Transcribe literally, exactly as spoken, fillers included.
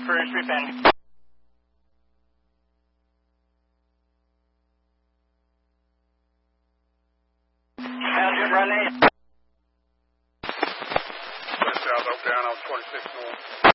for entry pending. Sounds running. South Oak down on twenty-six north.